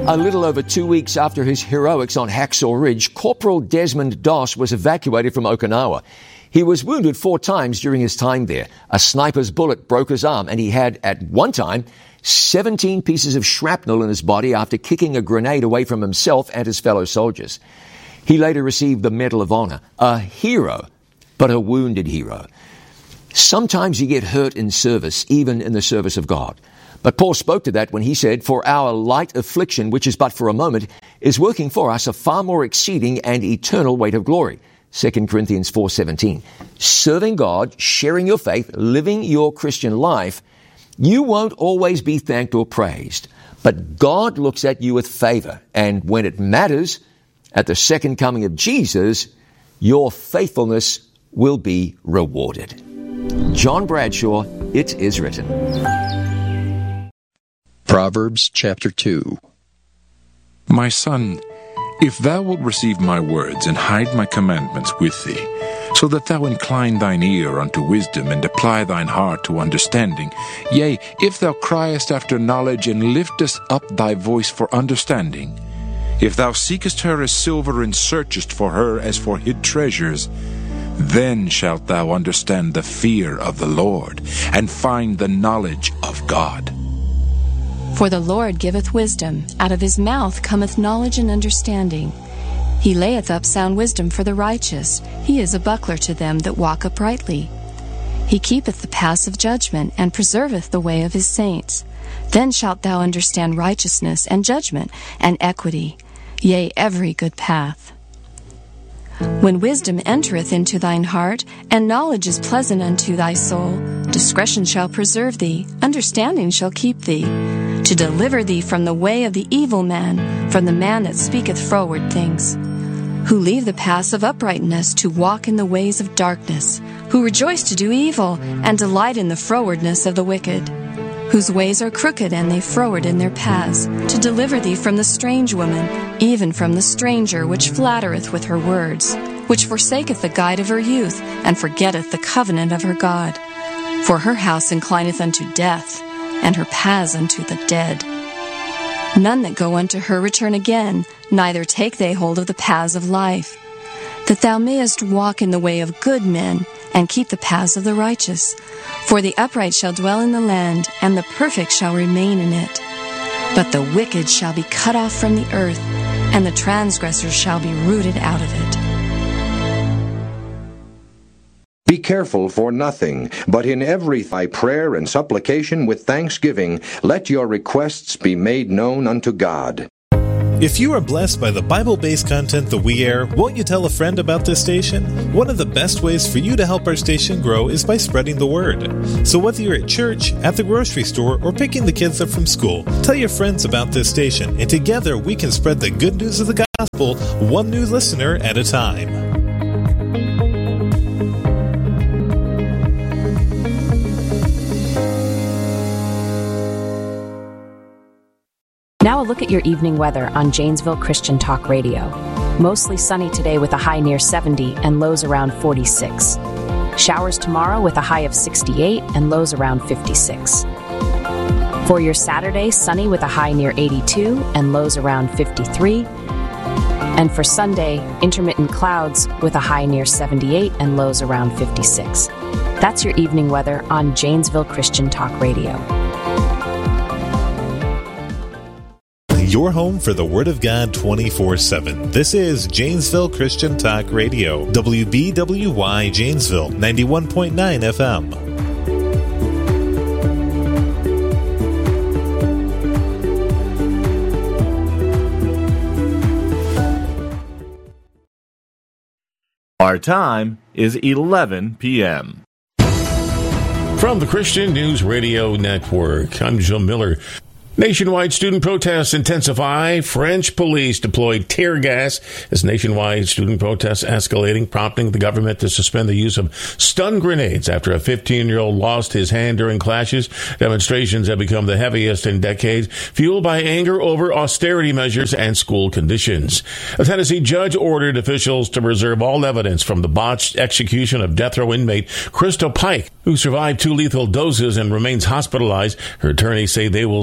A little over 2 weeks after his heroics on Hacksaw Ridge, Corporal Desmond Doss was evacuated from Okinawa. He was wounded 4 times during his time there. A sniper's bullet broke his arm, and he had, at one time, 17 pieces of shrapnel in his body after kicking a grenade away from himself and his fellow soldiers. He later received the Medal of Honor, a hero, but a wounded hero. Sometimes you get hurt in service, even in the service of God. But Paul spoke to that when he said, "For our light affliction, which is but for a moment, is working for us a far more exceeding and eternal weight of glory." 2 Corinthians 4:17. Serving God, sharing your faith, living your Christian life, you won't always be thanked or praised. But God looks at you with favor. And when it matters, at the second coming of Jesus, your faithfulness will be rewarded. John Bradshaw, It Is Written. Proverbs chapter 2. My son, if thou wilt receive my words and hide my commandments with thee, so that thou incline thine ear unto wisdom and apply thine heart to understanding, yea, if thou criest after knowledge and liftest up thy voice for understanding, if thou seekest her as silver and searchest for her as for hid treasures, then shalt thou understand the fear of the Lord and find the knowledge of God. For the Lord giveth wisdom, out of his mouth cometh knowledge and understanding. He layeth up sound wisdom for the righteous. He is a buckler to them that walk uprightly. He keepeth the paths of judgment, and preserveth the way of his saints. Then shalt thou understand righteousness and judgment and equity, yea, every good path. When wisdom entereth into thine heart, and knowledge is pleasant unto thy soul, discretion shall preserve thee, understanding shall keep thee, to deliver thee from the way of the evil man, from the man that speaketh froward things, who leave the paths of uprightness to walk in the ways of darkness, who rejoice to do evil, and delight in the frowardness of the wicked, whose ways are crooked, and they froward in their paths, to deliver thee from the strange woman, even from the stranger which flattereth with her words, which forsaketh the guide of her youth, and forgetteth the covenant of her God. For her house inclineth unto death, and her paths unto the dead. None that go unto her return again, neither take they hold of the paths of life, that thou mayest walk in the way of good men, and keep the paths of the righteous. For the upright shall dwell in the land, and the perfect shall remain in it. But the wicked shall be cut off from the earth, and the transgressors shall be rooted out of it. Be careful for nothing, but in every thy prayer and supplication with thanksgiving, let your requests be made known unto God. If you are blessed by the Bible-based content that we air, won't you tell a friend about this station? One of the best ways for you to help our station grow is by spreading the word. So whether you're at church, at the grocery store, or picking the kids up from school, tell your friends about this station, and together we can spread the good news of the gospel, one new listener at a time. Now a look at your evening weather on Janesville Christian Talk Radio. Mostly sunny today with a high near 70 and lows around 46. Showers tomorrow with a high of 68 and lows around 56. For your Saturday, sunny with a high near 82 and lows around 53. And for Sunday, intermittent clouds with a high near 78 and lows around 56. That's your evening weather on Janesville Christian Talk Radio. Your home for the Word of God 24/7. This is Janesville Christian Talk Radio, WBWY Janesville, 91.9 FM. Our time is 11 p.m. From the Christian News Radio Network, I'm Joe Miller. Nationwide student protests intensify. French police deployed tear gas as nationwide student protests escalating, prompting the government to suspend the use of stun grenades after a 15-year-old lost his hand during clashes. Demonstrations have become the heaviest in decades, fueled by anger over austerity measures and school conditions. A Tennessee judge ordered officials to preserve all evidence from the botched execution of death row inmate Crystal Pike, who survived 2 lethal doses and remains hospitalized. Her attorneys say they will seek to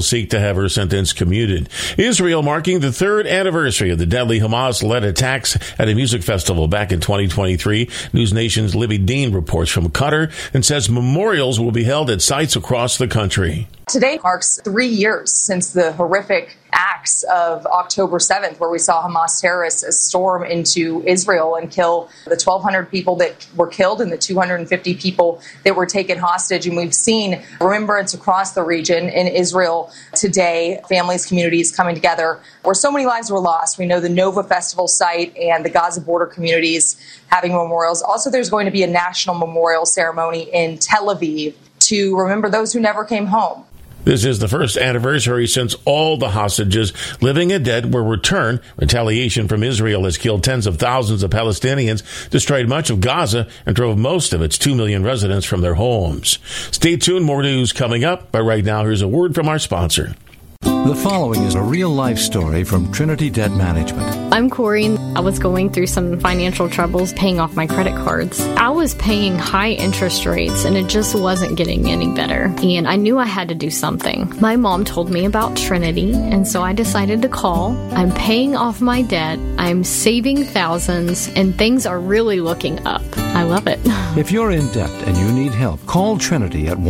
have her sentence commuted. Israel marking the third anniversary of the deadly Hamas-led attacks at a music festival back in 2023. News Nation's Libby Dean reports from Qatar and says memorials will be held at sites across the country. Today marks 3 years since the horrific acts of October 7th, where we saw Hamas terrorists storm into Israel and kill the 1,200 people that were killed and the 250 people that were taken hostage. And we've seen remembrance across the region in Israel today, families, communities coming together where so many lives were lost. We know the Nova Festival site and the Gaza border communities having memorials. Also, there's going to be a national memorial ceremony in Tel Aviv to remember those who never came home. This is the first anniversary since all the hostages, living and dead, were returned. Retaliation from Israel has killed tens of thousands of Palestinians, destroyed much of Gaza, and drove most of its 2 million residents from their homes. Stay tuned, more news coming up. But right now, here's a word from our sponsor. The following is a real-life story from Trinity Debt Management. I'm Corey. I was going through some financial troubles paying off my credit cards. I was paying high interest rates, and it just wasn't getting any better. And I knew I had to do something. My mom told me about Trinity, and so I decided to call. I'm paying off my debt. I'm saving thousands, and things are really looking up. I love it. If you're in debt and you need help, call Trinity at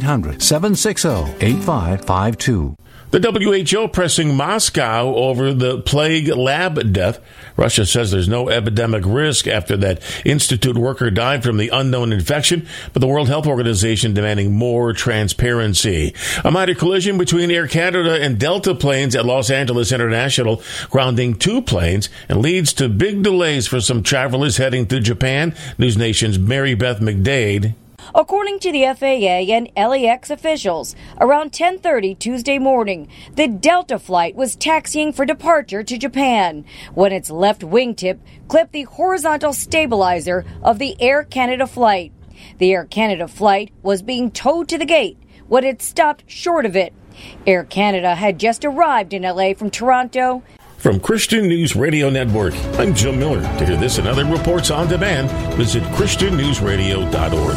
1-800-760-8552. The WHO pressing Moscow over the plague lab death. Russia says there's no epidemic risk after that institute worker died from the unknown infection, but the World Health Organization demanding more transparency. A minor collision between Air Canada and Delta planes at Los Angeles International, grounding 2 planes, and leads to big delays for some travelers heading to Japan. News Nation's Mary Beth McDade. According to the FAA and LAX officials, around 10:30 Tuesday morning, the Delta flight was taxiing for departure to Japan when its left wingtip clipped the horizontal stabilizer of the Air Canada flight. The Air Canada flight was being towed to the gate when it stopped short of it. Air Canada had just arrived in LA from Toronto. From Christian News Radio Network, I'm Joe Miller. To hear this and other reports on demand, visit ChristianNewsRadio.org.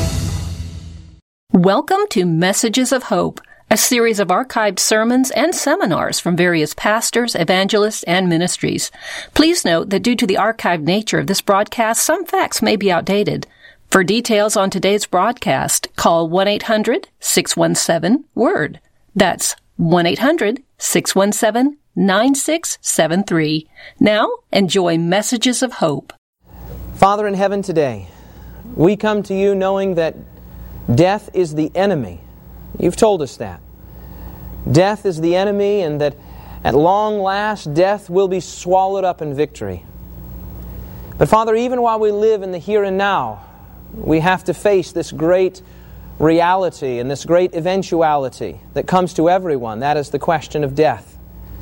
Welcome to Messages of Hope, a series of archived sermons and seminars from various pastors, evangelists, and ministries. Please note that due to the archived nature of this broadcast, some facts may be outdated. For details on today's broadcast, call 1-800-617-WORD. That's 1-800-617-9673. Now, enjoy Messages of Hope. Father in heaven, today, we come to you knowing that death is the enemy. You've told us that. Death is the enemy, and that at long last, death will be swallowed up in victory. But Father, even while we live in the here and now, we have to face this great reality and this great eventuality that comes to everyone. That is the question of death.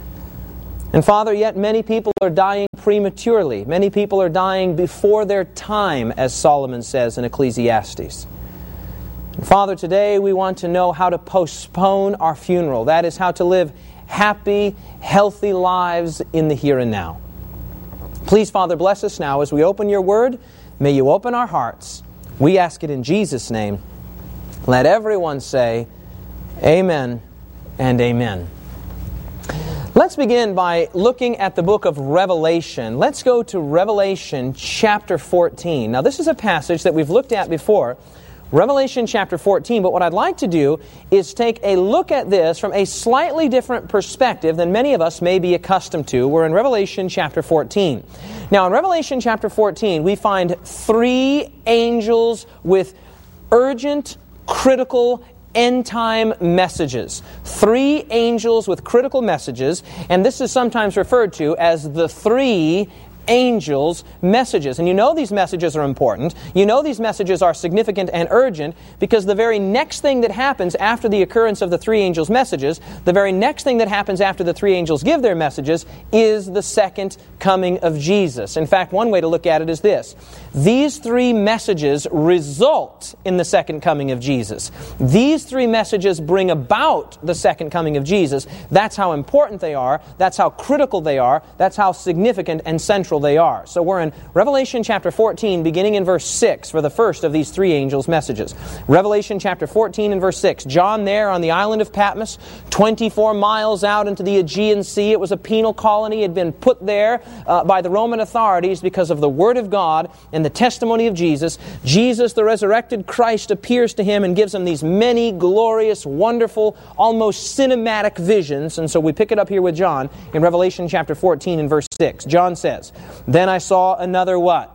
And Father, yet many people are dying prematurely. Many people are dying before their time, as Solomon says in Ecclesiastes. And Father, today we want to know how to postpone our funeral. That is how to live happy, healthy lives in the here and now. Please, Father, bless us now as we open your word. May you open our hearts. We ask it in Jesus' name. Let everyone say, Amen and Amen. Let's begin by looking at the book of Revelation. Let's go to Revelation chapter 14. Now, this is a passage that we've looked at before, Revelation chapter 14, but what I'd like to do is take a look at this from a slightly different perspective than many of us may be accustomed to. We're in Revelation chapter 14. Now, in Revelation chapter 14, we find 3 angels with urgent, critical, end-time messages. 3 angels with critical messages, and this is sometimes referred to as the 3 angels' messages. And you know these messages are important. You know these messages are significant and urgent because the very next thing that happens after the occurrence of the 3 angels' messages, the very next thing that happens after the 3 angels give their messages is the second coming of Jesus. In fact, one way to look at it is this. These 3 messages result in the second coming of Jesus. These 3 messages bring about the second coming of Jesus. That's how important they are. That's how critical they are. That's how significant and central supernatural they are. So we're in Revelation chapter 14, beginning in verse 6, for the first of these three angels' messages. Revelation chapter 14 and verse 6. John there on the island of Patmos, 24 miles out into the Aegean Sea. It was a penal colony. It had been put there by the Roman authorities because of the Word of God and the testimony of Jesus. Jesus, the resurrected Christ, appears to him and gives him these many glorious, wonderful, almost cinematic visions. And so we pick it up here with John in Revelation chapter 14 and verse 6. John says, "Then I saw another" what?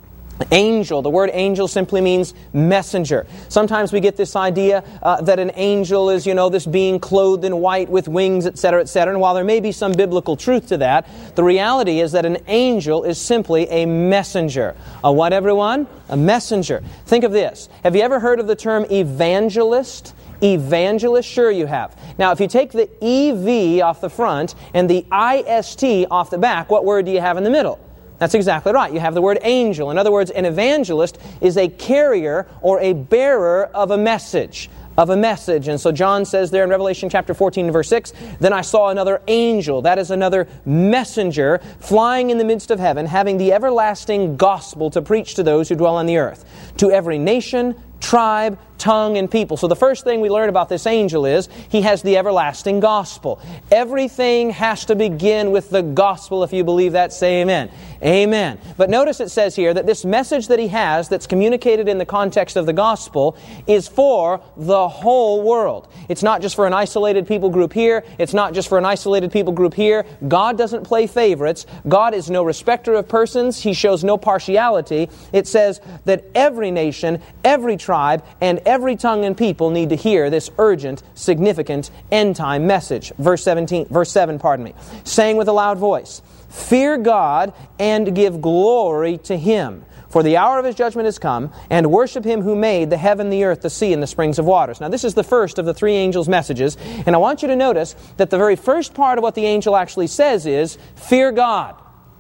Angel. The word angel simply means messenger. Sometimes we get this idea that an angel is, this being clothed in white with wings, etc., etc. And while there may be some biblical truth to that, the reality is that an angel is simply a messenger. A what, everyone? A messenger. Think of this. Have you ever heard of the term evangelist? Evangelist? Sure you have. Now, if you take the EV off the front and the IST off the back, what word do you have in the middle? That's exactly right. You have the word angel. In other words, an evangelist is a carrier or a bearer of a message. And so John says there in Revelation chapter 14 and verse 6, "Then I saw another angel," that is another messenger, "flying in the midst of heaven, having the everlasting gospel to preach to those who dwell on the earth, to every nation, tribe, tongue, and people." So the first thing we learn about this angel is he has the everlasting gospel. Everything has to begin with the gospel. If you believe that, say amen. Amen. But notice it says here that this message that he has that's communicated in the context of the gospel is for the whole world. It's not just for an isolated people group here. It's not just for an isolated people group here. God doesn't play favorites. God is no respecter of persons. He shows no partiality. It says that every nation, every tribe, and every tongue and people need to hear this urgent, significant, end-time message. Verse 7, saying with a loud voice, "Fear God and give glory to Him, for the hour of His judgment has come, and worship Him who made the heaven, the earth, the sea, and the springs of waters." Now this is the first of the three angels' messages, and I want you to notice that the very first part of what the angel actually says is, "Fear God."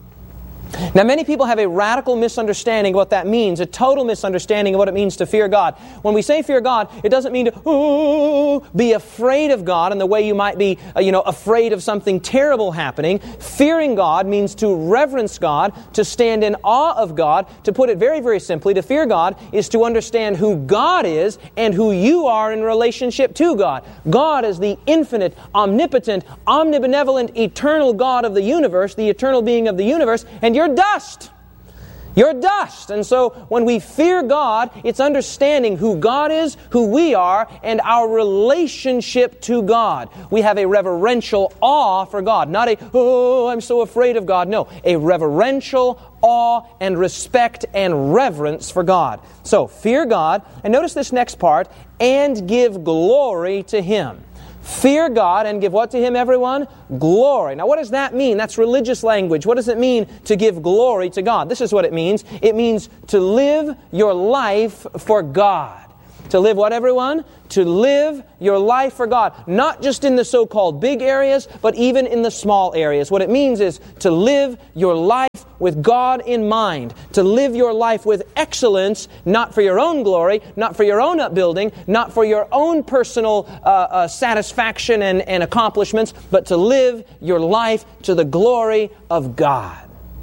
Now, many people have a radical misunderstanding of what that means, a total misunderstanding of what it means to fear God. When we say fear God, it doesn't mean to be afraid of God in the way you might be, afraid of something terrible happening. Fearing God means to reverence God, to stand in awe of God. To put it very, very simply, to fear God is to understand who God is and who you are in relationship to God. God is the infinite, omnipotent, omnibenevolent, eternal God of the universe, the eternal being of the universe, and you're dust. You're dust. And so when we fear God, it's understanding who God is, who we are, and our relationship to God. We have a reverential awe for God. Not I'm so afraid of God. No, a reverential awe and respect and reverence for God. So fear God. And notice this next part, and give glory to Him. Fear God and give what to Him, everyone? Glory. Now, what does that mean? That's religious language. What does it mean to give glory to God? This is what it means. It means to live your life for God. To live what, everyone? To live your life for God. Not just in the so-called big areas, but even in the small areas. What it means is to live your life with God in mind. To live your life with excellence, not for your own glory, not for your own upbuilding, not for your own personal satisfaction and accomplishments, but to live your life to the glory of God.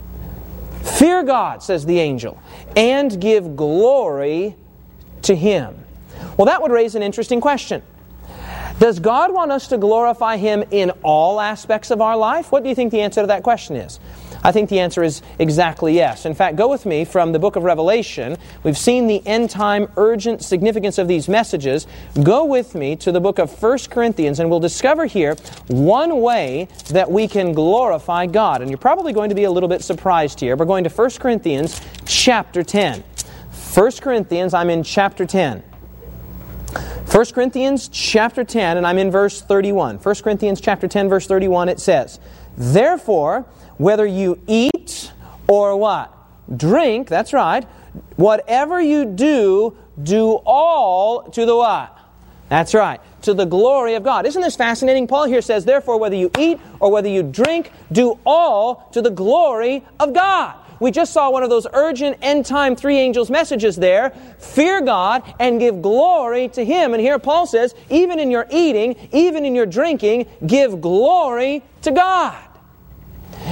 Fear God, says the angel, and give glory to Him. Well, that would raise an interesting question. Does God want us to glorify Him in all aspects of our life? What do you think the answer to that question is? I think the answer is exactly yes. In fact, go with me from the book of Revelation. We've seen the end-time urgent significance of these messages. Go with me to the book of 1 Corinthians, and we'll discover here one way that we can glorify God. And you're probably going to be a little bit surprised here. We're going to 1 Corinthians chapter 10. 1 Corinthians, I'm in chapter 10. 1 Corinthians chapter 10, and I'm in verse 31. 1 Corinthians chapter 10, verse 31, it says, "Therefore, whether you eat or what? Drink," that's right, "whatever you do, do all to the what? That's right, to the glory of God." Isn't this fascinating? Paul here says, therefore, whether you eat or whether you drink, do all to the glory of God. We just saw one of those urgent end-time three angels messages there. Fear God and give glory to Him. And here Paul says, even in your eating, even in your drinking, give glory to God.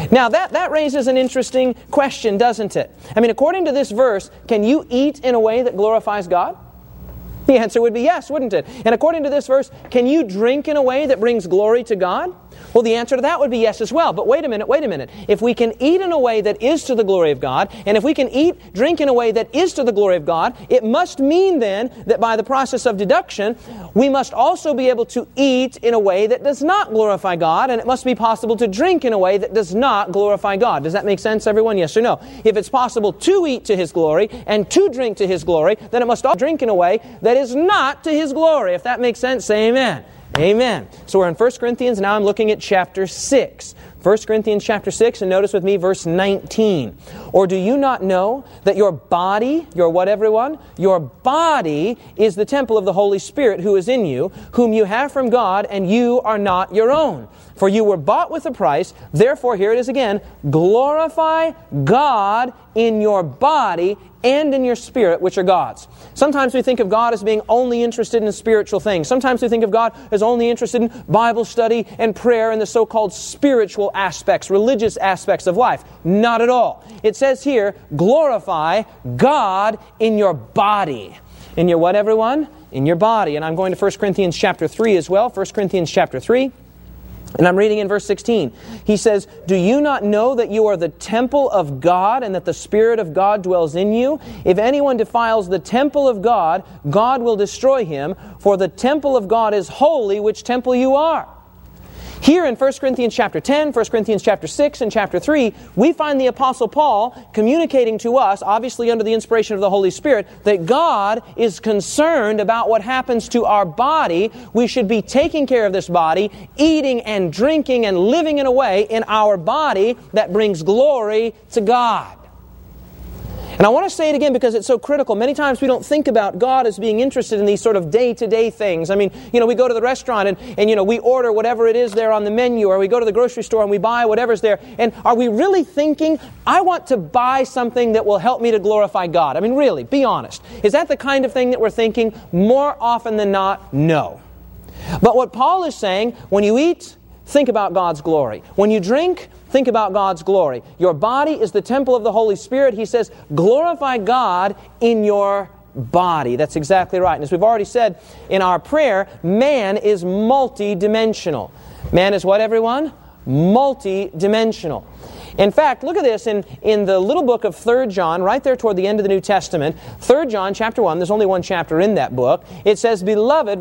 Now that raises an interesting question, doesn't it? I mean, according to this verse, can you eat in a way that glorifies God? The answer would be yes, wouldn't it? And according to this verse, can you drink in a way that brings glory to God? Well, the answer to that would be yes as well. But wait a minute. If we can eat in a way that is to the glory of God, and if we can drink in a way that is to the glory of God, it must mean then that by the process of deduction, we must also be able to eat in a way that does not glorify God, and it must be possible to drink in a way that does not glorify God. Does that make sense, everyone? Yes or no? If it's possible to eat to His glory and to drink to His glory, then it must all drink in a way that is not to His glory. If that makes sense, say amen. Amen. So we're in 1 Corinthians, now I'm looking at chapter 6. 1 Corinthians chapter 6, and notice with me verse 19. Or do you not know that your body, your what everyone? Your body is the temple of the Holy Spirit who is in you, whom you have from God, and you are not your own. For you were bought with a price, therefore, here it is again, glorify God in your body and in your spirit, which are God's. Sometimes we think of God as being only interested in spiritual things. Sometimes we think of God as only interested in Bible study and prayer and the so-called spiritual aspects, religious aspects of life. Not at all. It says here, glorify God in your body. In your what, everyone? In your body. And I'm going to 1 Corinthians chapter 3 as well. 1 Corinthians chapter 3. And I'm reading in verse 16. He says, do you not know that you are the temple of God and that the Spirit of God dwells in you? If anyone defiles the temple of God, God will destroy him, for the temple of God is holy, which temple you are. Here in 1 Corinthians chapter 10, 1 Corinthians chapter 6, and chapter 3, we find the Apostle Paul communicating to us, obviously under the inspiration of the Holy Spirit, that God is concerned about what happens to our body. We should be taking care of this body, eating and drinking and living in a way in our body that brings glory to God. And I want to say it again because it's so critical. Many times we don't think about God as being interested in these sort of day-to-day things. I mean, we go to the restaurant and we order whatever it is there on the menu, or we go to the grocery store and we buy whatever's there. And are we really thinking, I want to buy something that will help me to glorify God? I mean, really, be honest. Is that the kind of thing that we're thinking? More often than not, no. But what Paul is saying, when you eat, think about God's glory. When you drink, think about God's glory. Your body is the temple of the Holy Spirit. He says, glorify God in your body. That's exactly right. And as we've already said in our prayer, man is multi-dimensional. Man is what, everyone? Multi-dimensional. In fact, look at this in the little book of 3 John, right there toward the end of the New Testament, 3 John chapter 1, there's only one chapter in that book. It says, Beloved,